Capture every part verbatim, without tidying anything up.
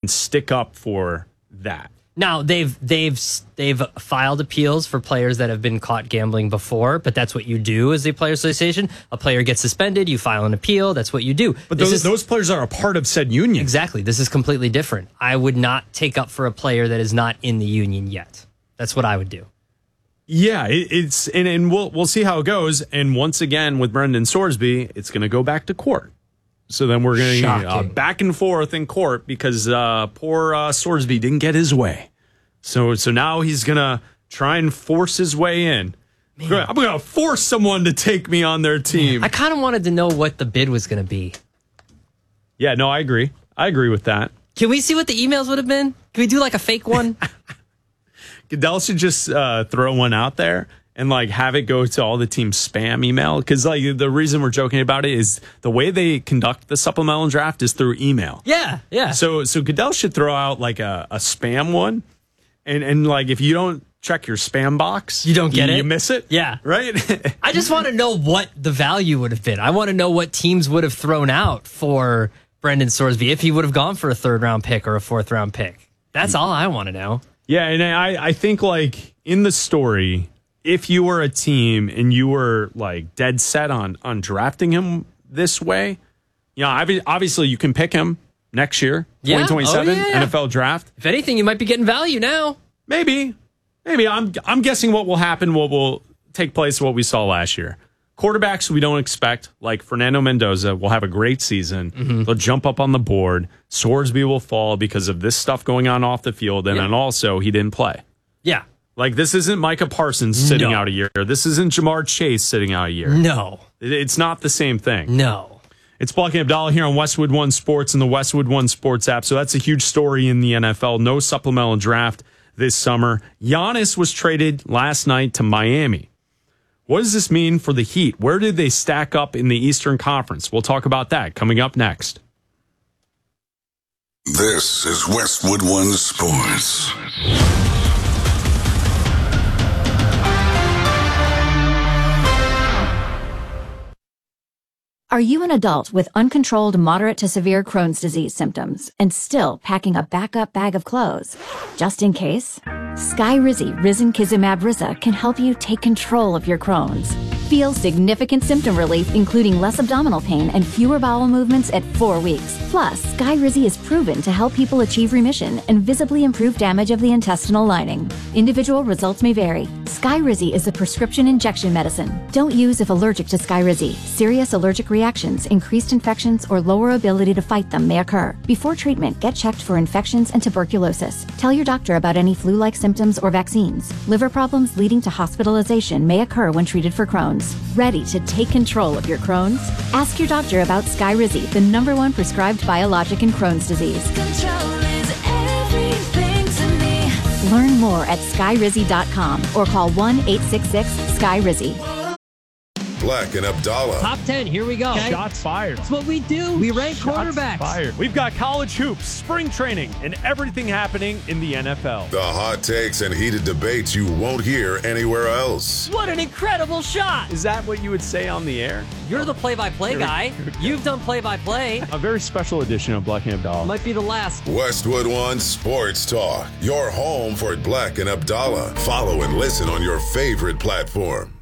stick up for that. Now they've they've they've filed appeals for players that have been caught gambling before, but that's what you do as a player association. A player gets suspended, you file an appeal. That's what you do. But this those, is, those players are a part of said union. Exactly. This is completely different. I would not take up for a player that is not in the union yet. That's what I would do. Yeah, it, it's and, and we'll we'll see how it goes. And once again, with Brendan Sorsby, it's going to go back to court. So then we're going to uh, back and forth in court because uh, poor uh, Sorsby didn't get his way. So so now he's going to try and force his way in. Man. I'm going to force someone to take me on their team. Man, I kind of wanted to know what the bid was going to be. Yeah, no, I agree. I agree with that. Can we see what the emails would have been? Can we do like a fake one? Goodell should just uh, throw one out there and like have it go to all the team's spam email. Because like the reason we're joking about it is the way they conduct the supplemental draft is through email. Yeah, yeah. So so Goodell should throw out like a, a spam one. And and like if you don't check your spam box, you don't get you, it. You miss it. Yeah. Right? I just want to know what the value would have been. I want to know what teams would have thrown out for Brendan Sorsby if he would have gone for a third round pick or a fourth round pick. That's all I want to know. Yeah, and I, I think, like, in the story, if you were a team and you were, like, dead set on, on drafting him this way, you know, obviously you can pick him next year, yeah. twenty twenty-seven, oh, yeah, yeah. N F L draft. If anything, you might be getting value now. Maybe. Maybe. I'm, I'm guessing what will happen, what will take place, what we saw last year. Quarterbacks we don't expect, like Fernando Mendoza, will have a great season. Mm-hmm. They'll jump up on the board. Sorsby will fall because of this stuff going on off the field, and yeah. then also he didn't play. Yeah. Like, this isn't Micah Parsons sitting no. out a year. This isn't Jamar Chase sitting out a year. No. It, it's not the same thing. No. It's Black and Abdallah here on Westwood One Sports and the Westwood One Sports app. So that's a huge story in the N F L. No supplemental draft this summer. Giannis was traded last night to Miami. What does this mean for the Heat? Where did they stack up in the Eastern Conference? We'll talk about that coming up next. This is Westwood One Sports. Are you an adult with uncontrolled moderate to severe Crohn's disease symptoms and still packing a backup bag of clothes? Just in case? Skyrizi Risankizumab Riza can help you take control of your Crohn's. Feel significant symptom relief, including less abdominal pain and fewer bowel movements at four weeks. Plus, Skyrizi is proven to help people achieve remission and visibly improve damage of the intestinal lining. Individual results may vary. Skyrizi is a prescription injection medicine. Don't use if allergic to Skyrizi. Serious allergic reactions, increased infections, or lower ability to fight them may occur. Before treatment, get checked for infections and tuberculosis. Tell your doctor about any flu-like symptoms or vaccines. Liver problems leading to hospitalization may occur when treated for Crohn's. Ready to take control of your Crohn's? Ask your doctor about Skyrizi, the number one prescribed biologic in Crohn's disease. Control is everything to me. Learn more at skyrizi dot com or call one eight six six Skyrizi. Black and Abdallah. Top ten, here we go. Shots fired. That's what we do. We rank Shots quarterbacks. fired. We've got college hoops, spring training, and everything happening in the N F L. The hot takes and heated debates you won't hear anywhere else. What an incredible shot. Is that what you would say on the air? You're the play-by-play guy. You've done play-by-play. A very special edition of Black and Abdallah. Might be the last. Westwood One Sports Talk. Your home for Black and Abdallah. Follow and listen on your favorite platform.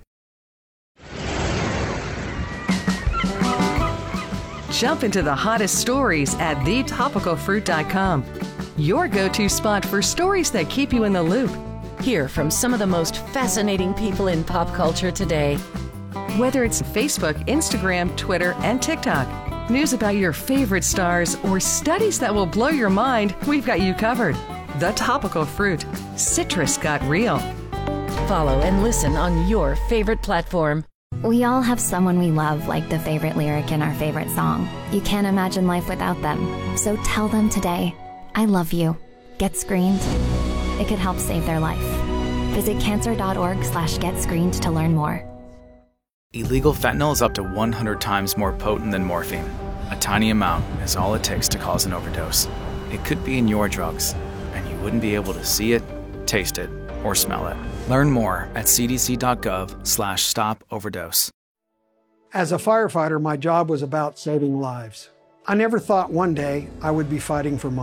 Jump into the hottest stories at the topical fruit dot com. Your go-to spot for stories that keep you in the loop. Hear from some of the most fascinating people in pop culture today. Whether it's Facebook, Instagram, Twitter, and TikTok, news about your favorite stars, or studies that will blow your mind, we've got you covered. The Topical Fruit. Citrus got real. Follow and listen on your favorite platform. We all have someone we love, like the favorite lyric in our favorite song. You can't imagine life without them. So tell them today, I love you. Get screened. It could help save their life. Visit cancer.org slash get screened to learn more. Illegal fentanyl is up to one hundred times more potent than morphine. A tiny amount is all it takes to cause an overdose. It could be in your drugs, and you wouldn't be able to see it, taste it, or smell it. Learn more at cdc.gov slash stop overdose. As a firefighter, my job was about saving lives. I never thought one day I would be fighting for mine.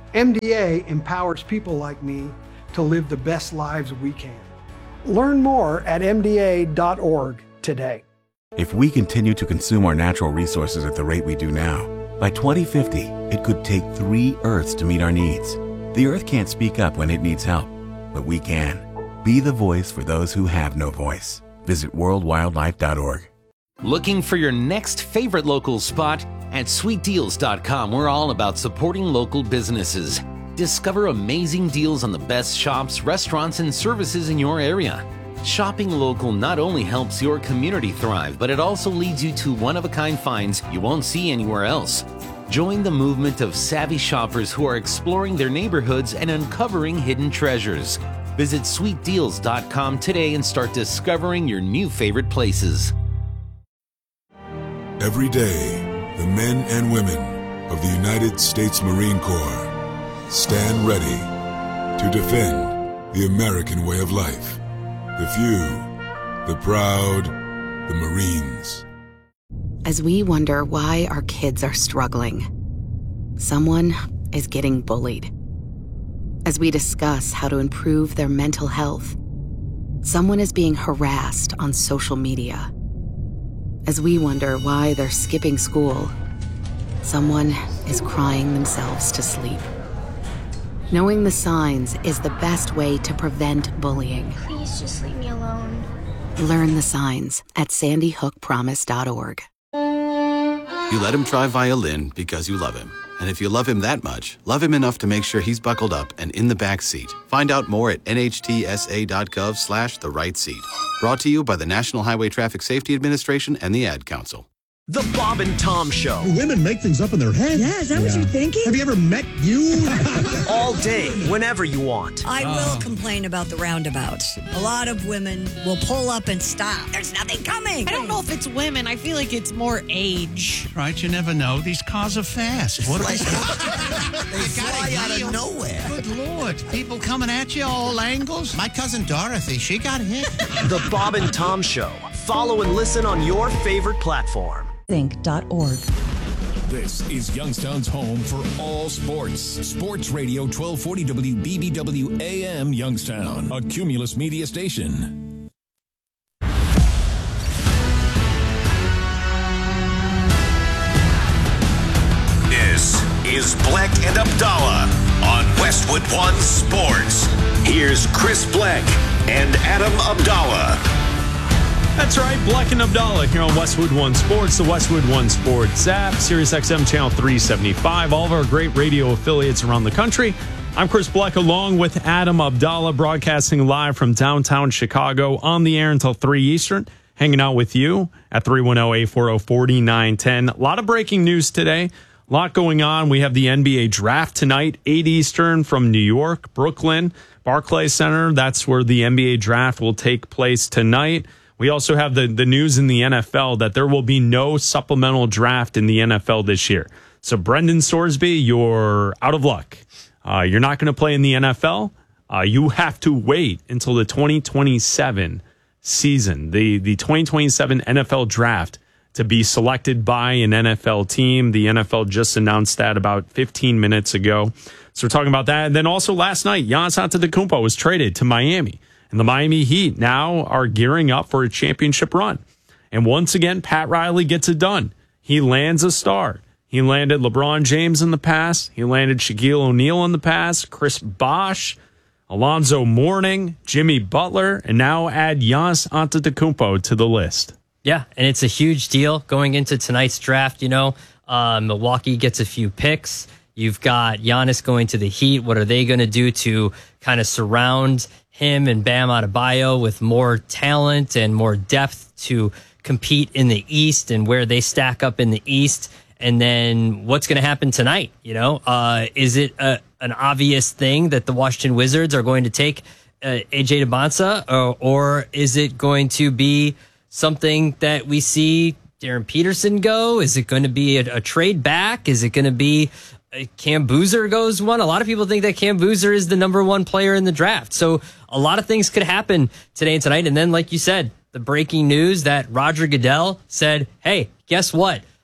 M D A empowers people like me to live the best lives we can. Learn more at M D A dot org today. If we continue to consume our natural resources at the rate we do now, by twenty fifty, it could take three Earths to meet our needs. The Earth can't speak up when it needs help, but we can. Be the voice for those who have no voice. Visit world wildlife dot org. Looking for your next favorite local spot? At sweet deals dot com, we're all about supporting local businesses. Discover amazing deals on the best shops, restaurants, and services in your area. Shopping local not only helps your community thrive, but it also leads you to one-of-a-kind finds you won't see anywhere else. Join the movement of savvy shoppers who are exploring their neighborhoods and uncovering hidden treasures. Visit sweet deals dot com today and start discovering your new favorite places. Every day, the men and women of the United States Marine Corps stand ready to defend the American way of life. The few, the proud, the Marines. As we wonder why our kids are struggling, someone is getting bullied. As we discuss how to improve their mental health, someone is being harassed on social media. As we wonder why they're skipping school, someone is crying themselves to sleep. Knowing the signs is the best way to prevent bullying. Please just leave me alone. Learn the signs at sandy hook promise dot org. You let him try violin because you love him. And if you love him that much, love him enough to make sure he's buckled up and in the back seat. Find out more at N H T S A dot gov slash the right seat. Brought to you by the National Highway Traffic Safety Administration and the Ad Council. The Bob and Tom Show. Women make things up in their head. Yeah, is that yeah. what you're thinking? Have you ever met you? All day, whenever you want. I uh. will complain about the roundabouts. A lot of women will pull up and stop. There's nothing coming. I don't know if it's women. I feel like it's more age. Right, you never know. These cars are fast. What are they? They fly out of nowhere. Good Lord. People coming at you all angles. My cousin Dorothy, she got hit. The Bob and Tom Show. Follow and listen on your favorite platform. think dot org. This is Youngstown's home for all sports. Sports Radio twelve forty W B B W A M Youngstown, a Cumulus media station. This is Black and Abdallah on Westwood One Sports. Here's Chris Black and Adam Abdallah. That's right, Black and Abdallah here on Westwood One Sports, the Westwood One Sports app, Sirius X M Channel three seventy-five, all of our great radio affiliates around the country. I'm Chris Black along with Adam Abdallah, broadcasting live from downtown Chicago, on the air until three Eastern, hanging out with you at three one zero, eight four zero, four nine one zero. A lot of breaking news today, a lot going on. We have the N B A draft tonight, eight Eastern from New York, Brooklyn, Barclays Center. That's where the N B A draft will take place tonight. We also have the, the news in the N F L that there will be no supplemental draft in the N F L this year. So, Brendan Sorsby, you're out of luck. Uh, you're not going to play in the N F L. Uh, you have to wait until the twenty twenty-seven season, the, the twenty twenty-seven N F L draft, to be selected by an N F L team. The N F L just announced that about fifteen minutes ago. So, we're talking about that. And then also last night, Giannis Antetokounmpo was traded to Miami. And the Miami Heat now are gearing up for a championship run. And once again, Pat Riley gets it done. He lands a star. He landed LeBron James in the past. He landed Shaquille O'Neal in the past, Chris Bosh, Alonzo Mourning, Jimmy Butler, and now add Giannis Antetokounmpo to the list. Yeah, and it's a huge deal going into tonight's draft. You know, uh, Milwaukee gets a few picks. You've got Giannis going to the Heat. What are they going to do to kind of surround him and Bam Adebayo with more talent and more depth to compete in the East and where they stack up in the East? And then what's going to happen tonight? You know, uh, is it a, an obvious thing that the Washington Wizards are going to take uh, A J Debonsa, or, or is it going to be something that we see Darren Peterson go? Is it going to be a, a trade back? Is it going to be Cam Boozer goes one? A lot of people think that Cam Boozer is the number one player in the draft. So a lot of things could happen today and tonight. And then, like you said, the breaking news that Roger Goodell said, hey, guess what?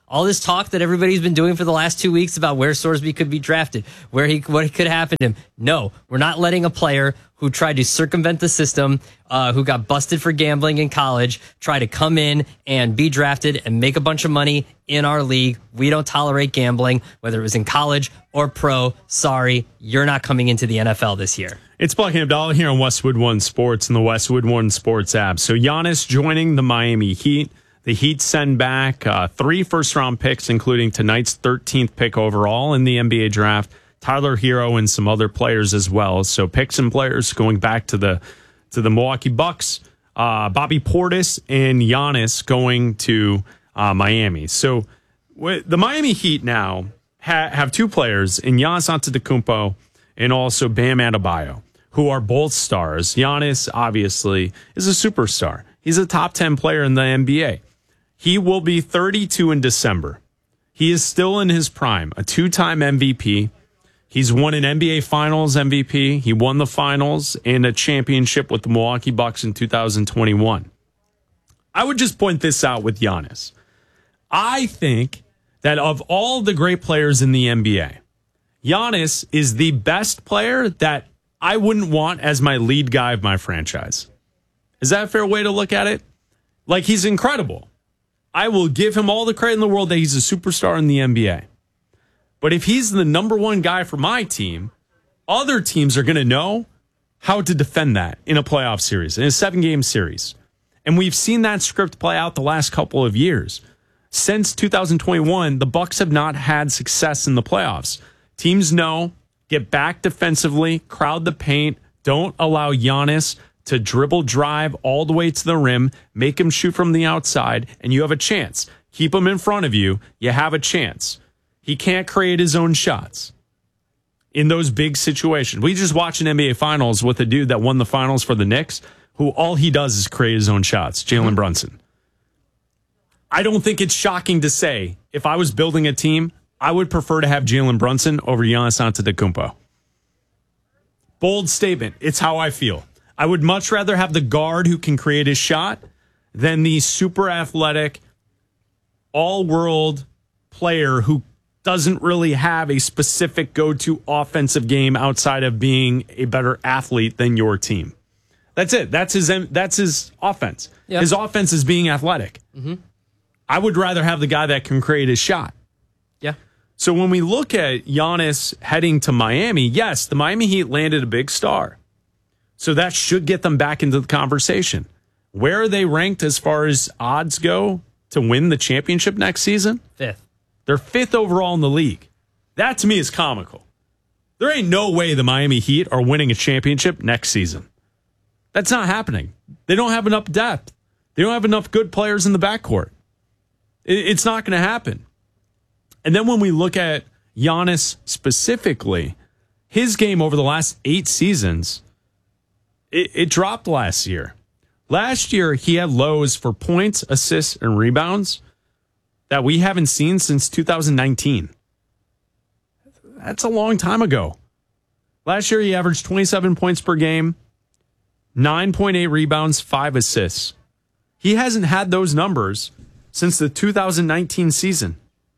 All this talk that everybody's been doing for the last two weeks about where Sorsby could be drafted, where he what could happen to him. No, we're not letting a player who tried to circumvent the system, uh, who got busted for gambling in college, try to come in and be drafted and make a bunch of money in our league. We don't tolerate gambling, whether it was in college or pro. Sorry, you're not coming into the N F L this year. It's Black and Abdallah here on Westwood One Sports and the Westwood One Sports app. So Giannis joining the Miami Heat. The Heat send back uh, three first-round picks, including tonight's thirteenth pick overall in the N B A draft, Tyler Hero and some other players as well. So picks and players going back to the to the Milwaukee Bucks, uh, Bobby Portis and Giannis going to uh, Miami. So w- the Miami Heat now ha- have two players in Giannis Antetokounmpo and also Bam Adebayo, who are both stars. Giannis, obviously, is a superstar. He's a top ten player in the N B A. He will be thirty-two in December. He is still in his prime, a two-time M V P. He's won an N B A Finals M V P. He won the finals and a championship with the Milwaukee Bucks in two thousand twenty-one. I would just point this out with Giannis. I think that of all the great players in the N B A, Giannis is the best player that I wouldn't want as my lead guy of my franchise. Is that a fair way to look at it? Like, he's incredible. I will give him all the credit in the world that he's a superstar in the N B A. But if he's the number one guy for my team, other teams are going to know how to defend that in a playoff series, in a seven-game series. And we've seen that script play out the last couple of years. Since two thousand twenty-one, the Bucks have not had success in the playoffs. Teams know, get back defensively, crowd the paint, don't allow Giannis to dribble drive all the way to the rim, make him shoot from the outside, and you have a chance. Keep him in front of you, you have a chance. He can't create his own shots in those big situations. We just watched an N B A Finals with a dude that won the finals for the Knicks, who all he does is create his own shots, Jalen mm-hmm. Brunson. I don't think it's shocking to say, if I was building a team, I would prefer to have Jalen Brunson over Giannis Antetokounmpo. Bold statement. It's how I feel. I would much rather have the guard who can create his shot than the super athletic, all-world player who doesn't really have a specific go-to offensive game outside of being a better athlete than your team. That's it. That's his That's his offense. Yep. His offense is being athletic. Mm-hmm. I would rather have the guy that can create his shot. Yeah. So when we look at Giannis heading to Miami, yes, the Miami Heat landed a big star. So that should get them back into the conversation. Where are they ranked as far as odds go to win the championship next season? Fifth. They're fifth overall in the league. That to me is comical. There ain't no way the Miami Heat are winning a championship next season. That's not happening. They don't have enough depth. They don't have enough good players in the backcourt. It's not going to happen. And then when we look at Giannis specifically, his game over the last eight seasons, It, it dropped last year. Last year, he had lows for points, assists, and rebounds that we haven't seen since two thousand nineteen. That's a long time ago. Last year, he averaged twenty-seven points per game, nine point eight rebounds, five assists. He hasn't had those numbers since the two thousand nineteen season.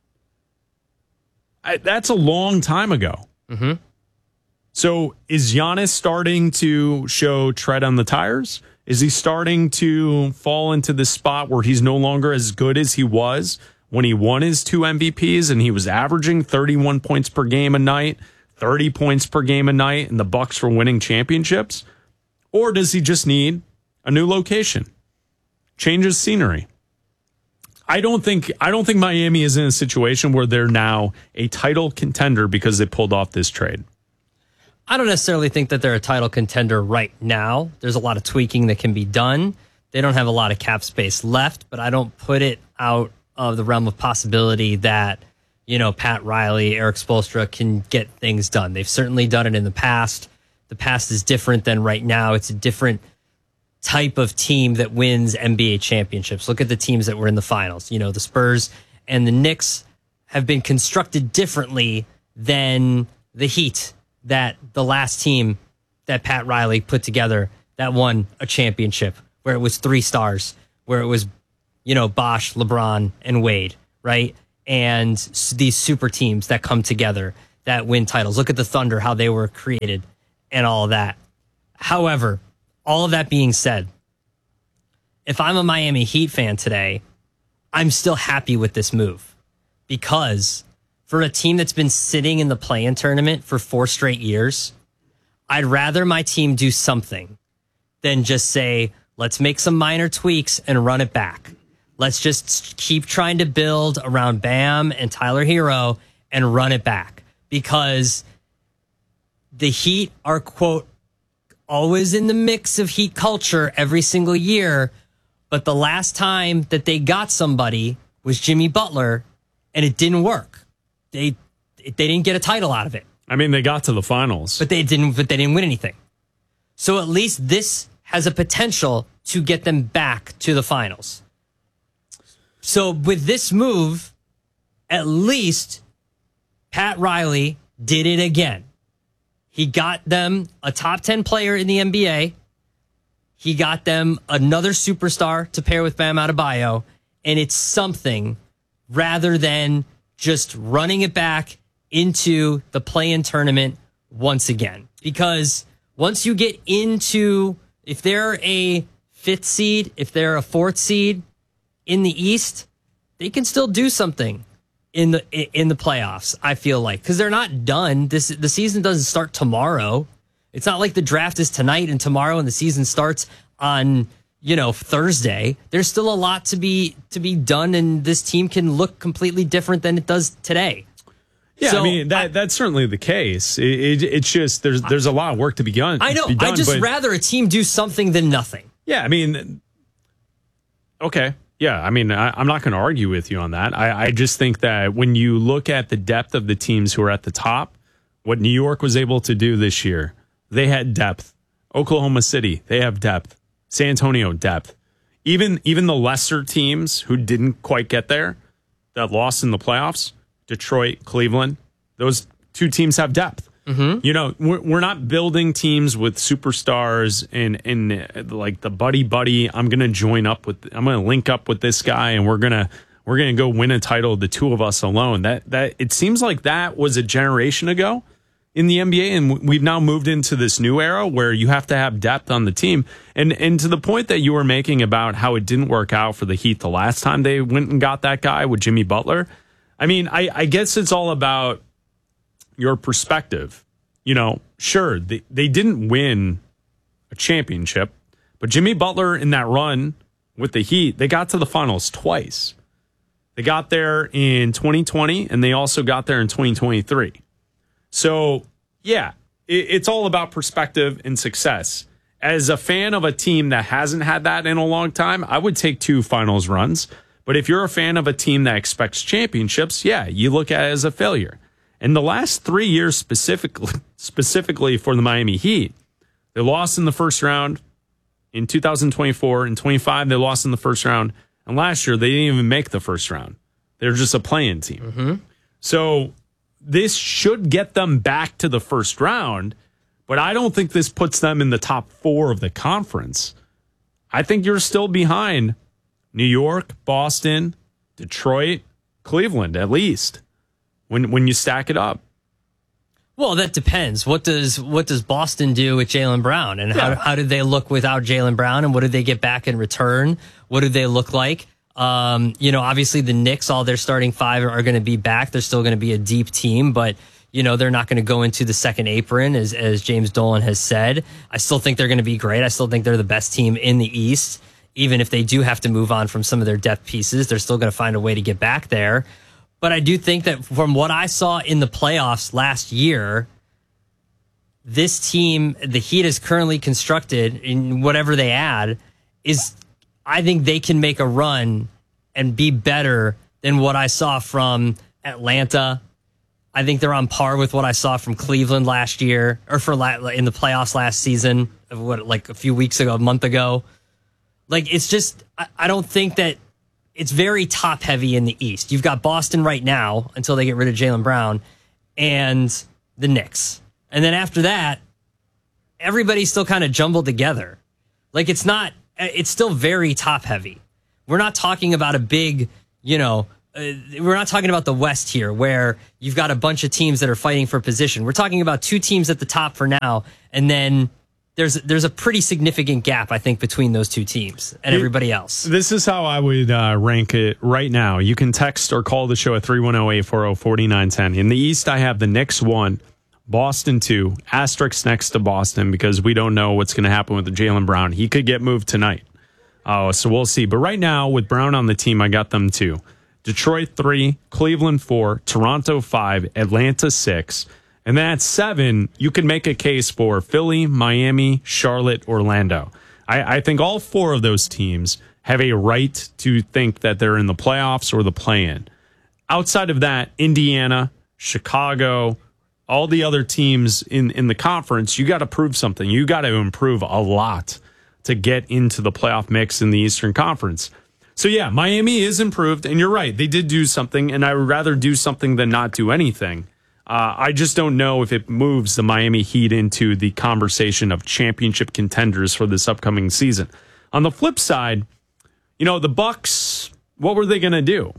I, that's a long time ago. Mm-hmm. So is Giannis starting to show tread on the tires? Is he starting to fall into the spot where he's no longer as good as he was when he won his two M V Ps and he was averaging thirty-one points per game a night, thirty points per game a night, and the Bucks were winning championships? Or does he just need a new location? Change his scenery? I don't think I don't think Miami is in a situation where they're now a title contender because they pulled off this trade. I don't necessarily think that they're a title contender right now. There's a lot of tweaking that can be done. They don't have a lot of cap space left, but I don't put it out of the realm of possibility that, you know, Pat Riley, Eric Spoelstra can get things done. They've certainly done it in the past. The past is different than right now. It's a different type of team that wins N B A championships. Look at the teams that were in the finals. You know, the Spurs and the Knicks have been constructed differently than the Heat, that the last team that Pat Riley put together that won a championship, where it was three stars, where it was, you know, Bosh, LeBron, and Wade, right? and s- these super teams that come together that win titles. Look at the Thunder, how they were created and all of that. However, all of that being said, if I'm a Miami Heat fan today, I'm still happy with this move because for a team that's been sitting in the play-in tournament for four straight years, I'd rather my team do something than just say, let's make some minor tweaks and run it back. Let's just keep trying to build around Bam and Tyler Hero and run it back because the Heat are, quote, always in the mix of Heat culture every single year. But the last time that they got somebody was Jimmy Butler, and it didn't work. They they didn't get a title out of it. I mean, they got to the finals, but they didn't. But they didn't win anything. So at least this has a potential to get them back to the finals. So with this move, at least Pat Riley did it again. He got them a top ten player in the N B A. He got them another superstar to pair with Bam Adebayo, and it's something rather than just running it back into the play-in tournament once again. Because once you get into, if they're a fifth seed, if they're a fourth seed in the East, they can still do something in the in the playoffs, I feel like, because they're not done. This the season doesn't start tomorrow. It's not like the draft is tonight and tomorrow and the season starts on, you know, Thursday. There's still a lot to be to be done, and this team can look completely different than it does today. Yeah, so, I mean that that's certainly the case. It, it, it's just there's there's a lot of work to be done. I know. Be done, I just but, rather a team do something than nothing. Yeah, I mean, okay. Yeah, I mean, I, I'm not going to argue with you on that. I, I just think that when you look at the depth of the teams who are at the top, what New York was able to do this year, they had depth. Oklahoma City, they have depth. San Antonio, depth. Even even the lesser teams who didn't quite get there, that lost in the playoffs, Detroit, Cleveland, those two teams have depth. Mm-hmm. You know, we're, we're not building teams with superstars and and uh, like the buddy buddy. I'm gonna join up with. I'm gonna link up with this guy, and we're gonna we're gonna go win a title. The two of us alone. That that it seems like that was a generation ago in the N B A, and we've now moved into this new era where you have to have depth on the team. And and to the point that you were making about how it didn't work out for the Heat the last time they went and got that guy with Jimmy Butler. I mean, I, I guess it's all about your perspective. You know, sure, they, they didn't win a championship, but Jimmy Butler in that run with the Heat, they got to the finals twice. They got there in twenty twenty, and they also got there in twenty twenty-three. So, yeah, it, it's all about perspective and success. As a fan of a team that hasn't had that in a long time, I would take two finals runs. But if you're a fan of a team that expects championships, yeah, you look at it as a failure. And the last three years specifically, specifically for the Miami Heat, they lost in the first round in two thousand twenty-four. In twenty-five, they lost in the first round. And last year, they didn't even make the first round. They were just a play-in team. Mm-hmm. So this should get them back to the first round, but I don't think this puts them in the top four of the conference. I think you're still behind New York, Boston, Detroit, Cleveland, at least, when when you stack it up. Well, that depends. What does what does Boston do with Jaylen Brown? And Yeah. how how did they look without Jaylen Brown? And what did they get back in return? What do they look like? Um, you know, obviously the Knicks, all their starting five are, are going to be back. They're still going to be a deep team, but you know, they're not going to go into the second apron, as as James Dolan has said. I still think they're going to be great. I still think they're the best team in the East. Even if they do have to move on from some of their depth pieces, they're still going to find a way to get back there. But I do think that from what I saw in the playoffs last year, this team, the Heat is currently constructed in whatever they add, is I think they can make a run and be better than what I saw from Atlanta. I think they're on par with what I saw from Cleveland last year, or for la- in the playoffs last season, what like a few weeks ago, a month ago. Like, it's just, I, I don't think that it's very top heavy in the East. You've got Boston right now until they get rid of Jaylen Brown, and the Knicks. And then after that, everybody's still kind of jumbled together. Like, it's not, it's still very top heavy. We're not talking about a big, you know, uh, we're not talking about the West here, where you've got a bunch of teams that are fighting for position. We're talking about two teams at the top for now, and then there's there's a pretty significant gap, I think, between those two teams and everybody else. This is how I would uh, rank it right now. You can text or call the show at three one zero, eight four zero, four nine one zero. In the East, I have the Knicks one, Boston two, asterisk next to Boston because we don't know what's going to happen with Jaylen Brown. He could get moved tonight. Oh, so we'll see. But right now, with Brown on the team, I got them two. Detroit three, Cleveland four, Toronto five, Atlanta six. And then at seven, you can make a case for Philly, Miami, Charlotte, Orlando. I, I think all four of those teams have a right to think that they're in the playoffs or the play-in. Outside of that, Indiana, Chicago, all the other teams in, in the conference, you got to prove something. You got to improve a lot to get into the playoff mix in the Eastern Conference. So, yeah, Miami is improved, and you're right. They did do something, and I would rather do something than not do anything. Uh, I just don't know if it moves the Miami Heat into the conversation of championship contenders for this upcoming season. On the flip side, you know, the Bucks, what were they going to do?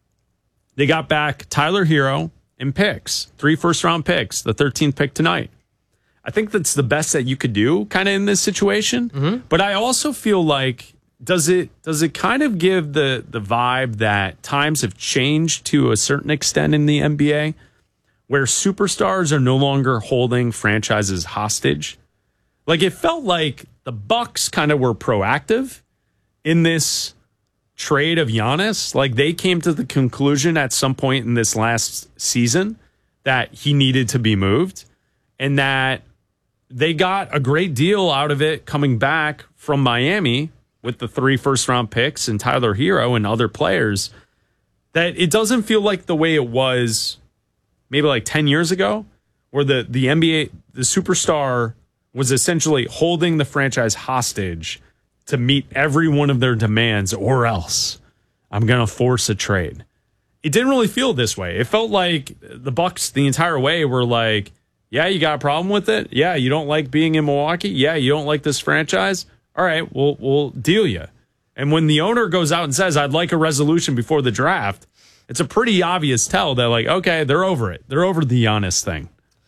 They got back Tyler Hero and picks, three first-round picks, the thirteenth pick tonight. I think that's the best that you could do kind of in this situation. Mm-hmm. But I also feel like, does it does it kind of give the, the vibe that times have changed to a certain extent in the N B A, where superstars are no longer holding franchises hostage? Like, it felt like the Bucks kind of were proactive in this trade of Giannis. Like, they came to the conclusion at some point in this last season that he needed to be moved, and that they got a great deal out of it coming back from Miami with the three first-round picks and Tyler Hero and other players, that it doesn't feel like the way it was maybe like ten years ago, where the, the N B A, the superstar was essentially holding the franchise hostage to meet every one of their demands, or else I'm going to force a trade. It didn't really feel this way. It felt like the Bucks the entire way were like, yeah, you got a problem with it? Yeah, you don't like being in Milwaukee? Yeah, you don't like this franchise? All right, we'll, we'll deal you. And when the owner goes out and says, I'd like a resolution before the draft, it's a pretty obvious tell that, like, okay, they're over it. They're over the Giannis thing.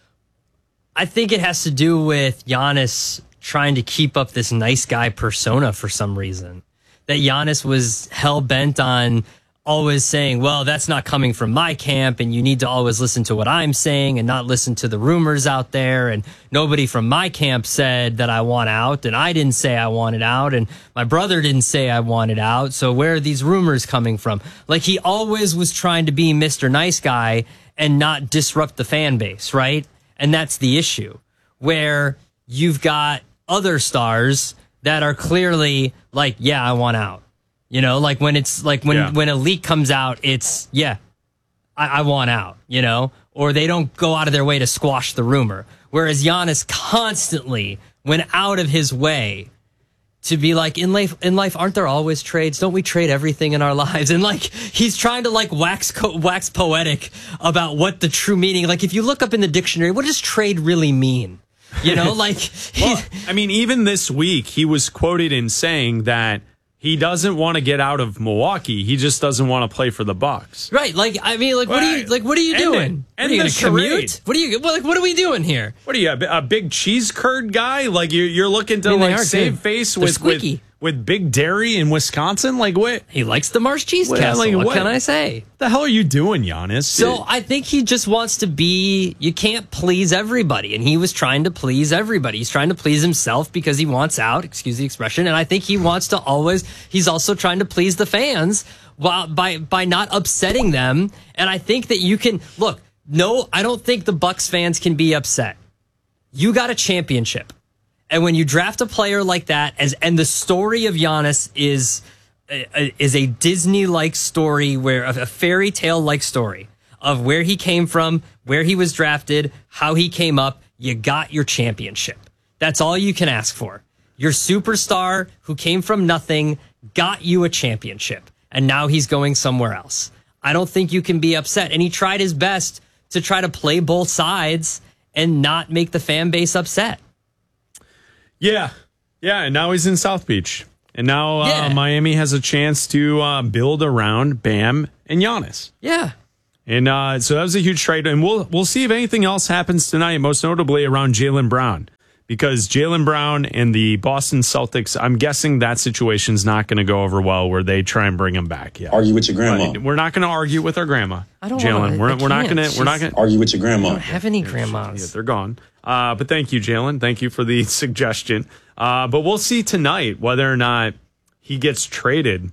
I think it has to do with Giannis trying to keep up this nice guy persona for some reason. That Giannis was hell-bent on always saying, well, that's not coming from my camp, and you need to always listen to what I'm saying and not listen to the rumors out there, and nobody from my camp said that I want out, and I didn't say I wanted out, and my brother didn't say I wanted out, so where are these rumors coming from? Like, he always was trying to be Mister Nice Guy and not disrupt the fan base, right? And that's the issue, where you've got other stars that are clearly like, yeah, I want out. You know, like when it's like when, yeah. when a leak comes out, it's, yeah, I, I want out, you know, or they don't go out of their way to squash the rumor. Whereas Giannis constantly went out of his way to be like, in life, in life, aren't there always trades? Don't we trade everything in our lives? And like, he's trying to like wax, co- wax poetic about what the true meaning, like if you look up in the dictionary, what does trade really mean? You know, like, well, I mean, even this week, he was quoted in saying that he doesn't want to get out of Milwaukee. He just doesn't want to play for the Bucks. Right. Like, I mean, like, what are you, like, what are you doing? And are you going to commute? What are you, well, like, what are we doing here? What are you, a, a big cheese curd guy? Like, you're, you're looking to, I mean, like, save too. face with, with, with Big Dairy in Wisconsin? Like, what? He likes the Marsh Cheese what, Castle. Like, what, what can I say? What the hell are you doing, Giannis? So I think he just wants to be, you can't please everybody. And he was trying to please everybody. He's trying to please himself because he wants out, excuse the expression. And I think he wants to always, he's also trying to please the fans while, by, by not upsetting them. And I think that you can, look, no, I don't think the Bucks fans can be upset. You got a championship. And when you draft a player like that, as and the story of Giannis is a, is a Disney-like story, where a fairy tale-like story of where he came from, where he was drafted, how he came up. You got your championship. That's all you can ask for. Your superstar who came from nothing got you a championship, and now he's going somewhere else. I don't think you can be upset. And he tried his best to try to play both sides and not make the fan base upset. Yeah, yeah, and now he's in South Beach. And now uh, Yeah. Miami has a chance to uh, build around Bam and Giannis. Yeah. And uh, so that was a huge trade. And we'll we'll see if anything else happens tonight, most notably around Jaylen Brown. Because Jaylen Brown and the Boston Celtics, I'm guessing that situation's not going to go over well where they try and bring him back. Yeah. Argue with your grandma. But we're not going to argue with our grandma. I don't Jaylen. wanna- We're, I we're not can't. going to. We're not going to Argue with your grandma. I don't have any grandmas. Yeah, they're gone. Uh, but thank you, Jaylen. Thank you for the suggestion. Uh, but we'll see tonight whether or not he gets traded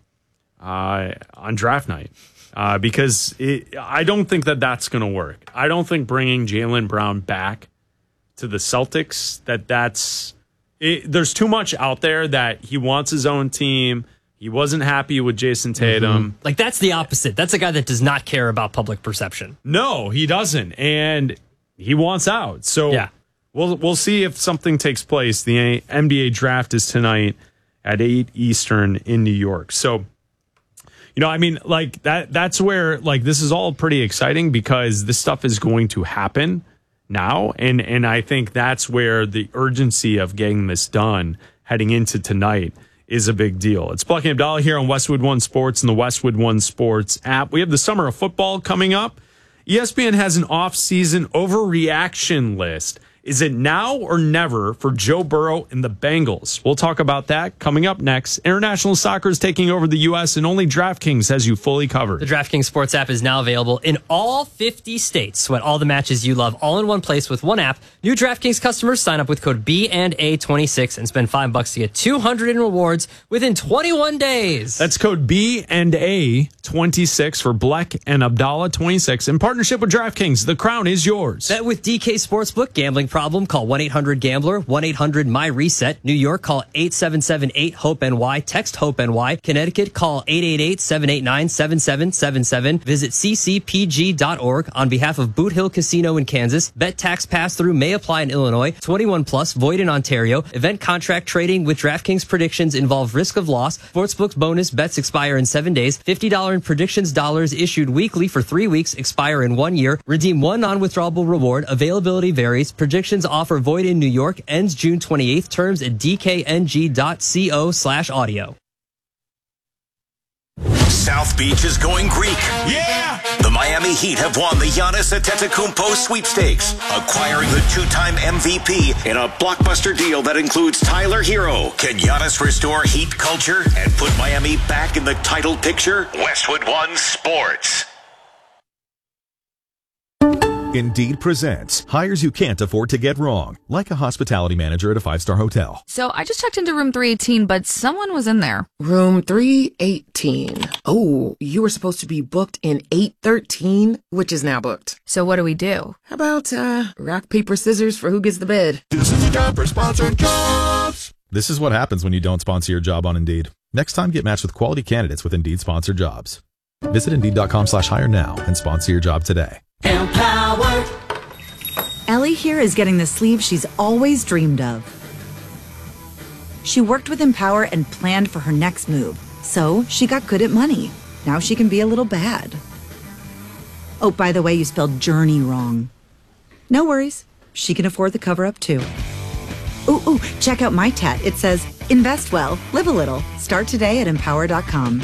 uh, on draft night. Uh, because it, I don't think that that's going to work. I don't think bringing Jaylen Brown back to the Celtics, that that's... It, there's too much out there that he wants his own team. He wasn't happy with Jason Tatum. Mm-hmm. Like, that's the opposite. That's a guy that does not care about public perception. No, he doesn't. And he wants out. So yeah. we'll we'll see if something takes place. The N B A draft is tonight at eight Eastern in New York. So, you know, I mean, like that that's where like this is all pretty exciting because this stuff is going to happen now. And and I think that's where the urgency of getting this done heading into tonight is a big deal. It's Black and Abdallah here on Westwood One Sports and the Westwood One Sports app. We have the summer of football coming up. E S P N has an off-season overreaction list. Is it now or never for Joe Burrow and the Bengals? We'll talk about that coming up next. International soccer is taking over the U S and only DraftKings has you fully covered. The DraftKings Sports app is now available in all fifty states. Sweat all the matches you love all in one place with one app. New DraftKings customers sign up with code B and A twenty-six and spend five bucks to get two hundred in rewards within twenty-one days. That's code B and A twenty-six for Black and Abdallah twenty-six. In partnership with DraftKings, the crown is yours. Bet with D K Sportsbook. Gambling problem? Call one eight hundred gambler, one eight hundred my reset. New York, call eight seven seven eight hope N Y. Text HOPE-NY. Connecticut, call eight eight eight seven eight nine seven seven seven seven. Visit c c p g dot org on behalf of Boot Hill Casino in Kansas. Bet tax pass-through may apply in Illinois. twenty-one plus, void in Ontario. Event contract trading with DraftKings predictions involve risk of loss. Sportsbook's bonus bets expire in seven days. fifty dollars in predictions dollars issued weekly for three weeks, expire in one year. Redeem one non-withdrawable reward. Availability varies. Predictions offer void in New York. Ends June twenty-eighth. Terms at d k n g dot co slash audio. South Beach is going Greek. Yeah! The Miami Heat have won the Giannis Antetokounmpo sweepstakes, acquiring the two-time M V P in a blockbuster deal that includes Tyler Hero. Can Giannis restore Heat culture and put Miami back in the title picture? Westwood One Sports. Indeed presents hires you can't afford to get wrong, like a hospitality manager at a five-star hotel. So I just checked into room three eighteen, but someone was in there. Room three eighteen. Oh, you were supposed to be booked in eight thirteen, which is now booked. So what do we do? How about, uh, rock, paper, scissors for who gets the bed? This is a job for sponsored jobs. This is what happens when you don't sponsor your job on Indeed. Next time, get matched with quality candidates with Indeed sponsored jobs. Visit Indeed.com slash hire now and sponsor your job today. Empowered. Ellie here is getting the sleeve she's always dreamed of. She worked with Empower and planned for her next move, so she got good at money. Now she can be a little bad. Oh, by the way, you spelled journey wrong. No worries. She can afford the cover-up, too. Ooh, ooh, check out my tat. It says, invest well, live a little. Start today at empower dot com.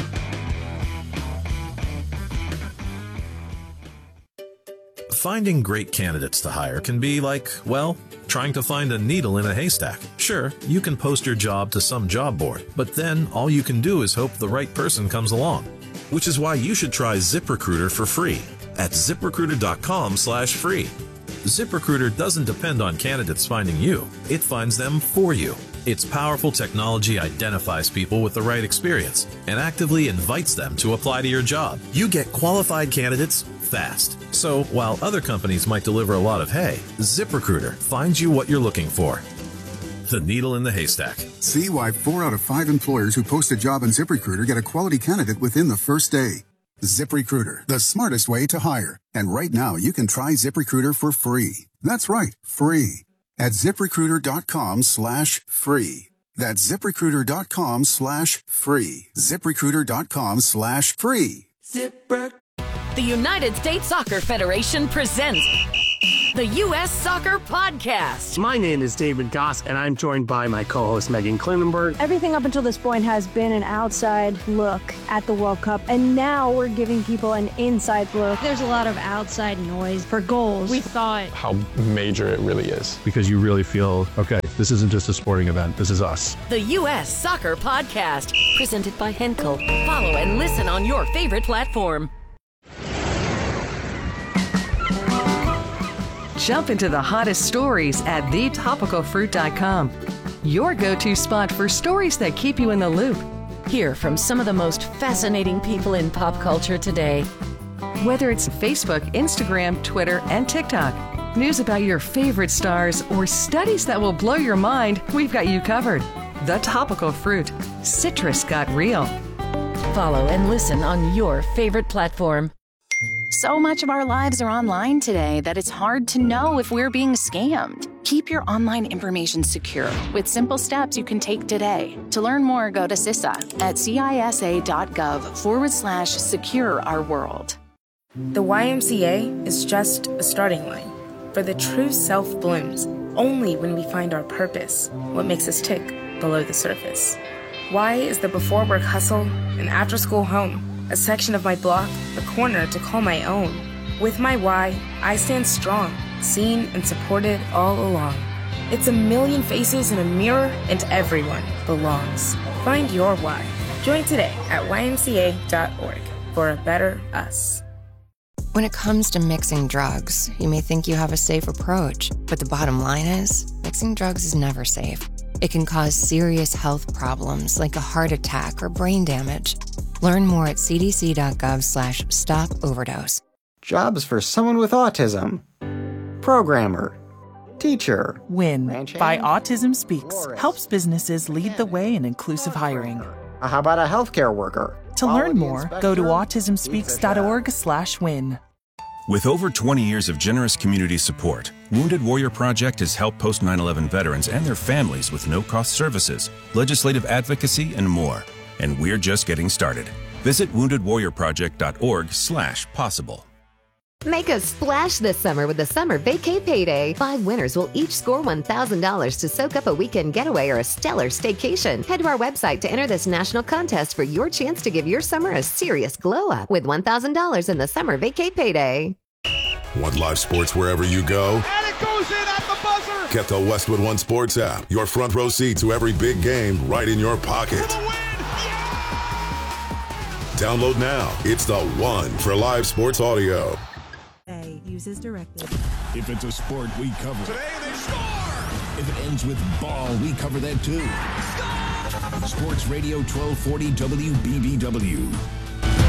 Finding great candidates to hire can be like, well, trying to find a needle in a haystack. Sure, you can post your job to some job board, but then all you can do is hope the right person comes along. Which is why you should try ZipRecruiter for free at ZipRecruiter.com slash free. ZipRecruiter doesn't depend on candidates finding you. It finds them for you. Its powerful technology identifies people with the right experience and actively invites them to apply to your job. You get qualified candidates fast. So while other companies might deliver a lot of hay, ZipRecruiter finds you what you're looking for. The needle in the haystack. See why four out of five employers who post a job on ZipRecruiter get a quality candidate within the first day. ZipRecruiter, the smartest way to hire. And right now, you can try ZipRecruiter for free. That's right, free. At ZipRecruiter.com slash free. That's ZipRecruiter.com slash free. ZipRecruiter.com slash free. ZipRecruiter. The United States Soccer Federation presents The U S Soccer Podcast. My name is David Goss, and I'm joined by my co-host Megan Klinenberg. Everything up until this point has been an outside look at the World Cup, and now we're giving people an inside look. There's a lot of outside noise for goals. We thought how major it really is, because you really feel, okay, this isn't just a sporting event, this is us. The U S Soccer Podcast, presented by Henkel. Follow and listen on your favorite platform. Jump into the hottest stories at the topical fruit dot com. Your go-to spot for stories that keep you in the loop. Hear from some of the most fascinating people in pop culture today. Whether it's Facebook, Instagram, Twitter, and TikTok, news about your favorite stars, or studies that will blow your mind, we've got you covered. The Topical Fruit. Citrus got real. Follow and listen on your favorite platform. So much of our lives are online today that it's hard to know if we're being scammed. Keep your online information secure with simple steps you can take today. To learn more, go to C I S A at cisa.gov forward slash secure our world. The Y M C A is just a starting line, for the true self blooms only when we find our purpose, what makes us tick below the surface. Y is the before work hustle, an after school home, a section of my block, a corner to call my own. With my Y, I stand strong, seen and supported all along. It's a million faces in a mirror, and everyone belongs. Find your Y. Join today at y m c a dot org for a better us. When it comes to mixing drugs, you may think you have a safe approach, but the bottom line is, mixing drugs is never safe. It can cause serious health problems like a heart attack or brain damage. Learn more at cdc.gov slash stop overdose. Jobs for someone with autism. Programmer. Teacher. WIN by Autism Speaks helps businesses lead the way in inclusive hiring. How about a healthcare worker? To learn more, go to autism speaks dot org slash win. With over twenty years of generous community support, Wounded Warrior Project has helped post nine eleven veterans and their families with no-cost services, legislative advocacy, and more. And we're just getting started. Visit wounded warrior project dot org slash possible. Make a splash this summer with the Summer Vacay Payday. Five winners will each score one thousand dollars to soak up a weekend getaway or a stellar staycation. Head to our website to enter this national contest for your chance to give your summer a serious glow-up with one thousand dollars in the Summer Vacay Payday. Want live sports wherever you go? And it goes in at the buzzer! Get the Westwood One Sports app. Your front row seat to every big game right in your pocket. Download now. It's the one for live sports audio. Uses directed. If it's a sport, we cover it. Today they score! If it ends with ball, we cover that too. Score! Sports Radio twelve forty W B B W.